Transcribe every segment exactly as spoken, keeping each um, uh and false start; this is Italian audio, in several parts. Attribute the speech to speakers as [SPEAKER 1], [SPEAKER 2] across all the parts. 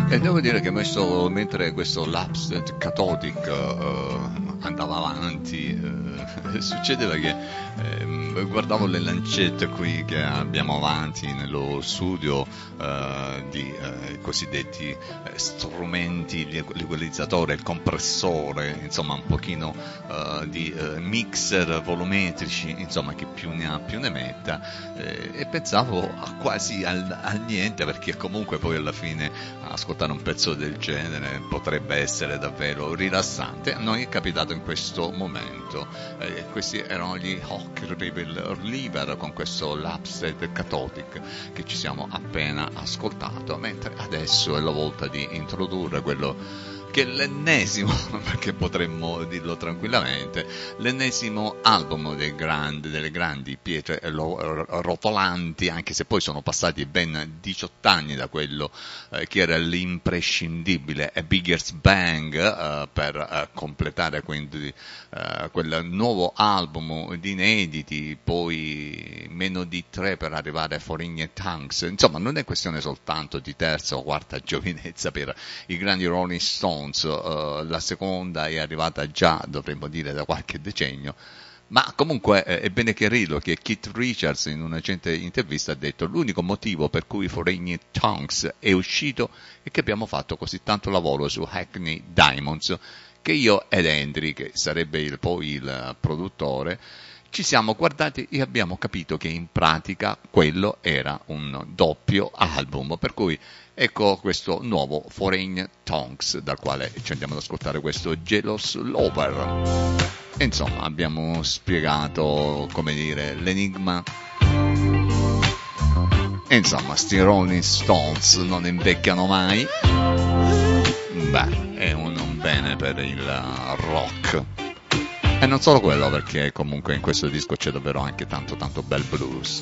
[SPEAKER 1] E devo dire che messo, mentre questo Lapsed Cathodic eh, andava avanti, eh, succedeva che eh, guardavo le lancette qui che abbiamo avanti nello studio eh, di eh, cosiddetti eh, strumenti, l'equalizzatore, il compressore, insomma un pochino eh, di eh, mixer volumetrici, insomma chi più ne ha più ne metta, eh, e pensavo a quasi al, al niente, perché comunque poi alla fine ascoltare un pezzo del genere potrebbe essere davvero rilassante. A noi è capitato in questo momento. Eh, questi erano gli Hawk River con questo Lapsed Cathodic che ci siamo appena ascoltato, mentre adesso è la volta di introdurre quello che è l'ennesimo, perché potremmo dirlo tranquillamente, l'ennesimo album dei grandi, delle grandi pietre rotolanti, anche se poi sono passati ben diciotto anni da quello eh, che era l'imprescindibile A Bigger's Bang, eh, per eh, completare quindi eh, quel nuovo album di inediti, poi meno di tre per arrivare a Foreign Tongues. Insomma, non è questione soltanto di terza o quarta giovinezza per i grandi Rolling Stones. Uh, la seconda è arrivata già, dovremmo dire, da qualche decennio, ma comunque eh, è bene chiarirlo che Keith Richards in una recente intervista ha detto: l'unico motivo per cui Foreign Tongues è uscito è che abbiamo fatto così tanto lavoro su Hackney Diamonds che io ed Henry, che sarebbe il, poi il produttore, ci siamo guardati e abbiamo capito che in pratica quello era un doppio album, per cui ecco questo nuovo Foreign Tongues, dal quale ci andiamo ad ascoltare questo Jealous Lover. E insomma, abbiamo spiegato, come dire, l'enigma. E insomma, sti Rolling Stones non invecchiano mai. Beh, è un, un bene per il rock. E non solo quello, perché comunque in questo disco c'è davvero anche tanto tanto bel blues.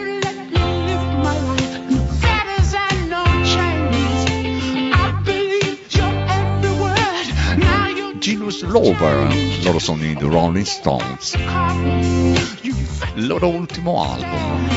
[SPEAKER 1] Jealous Lover, loro sono i Rolling Stones, il loro ultimo album.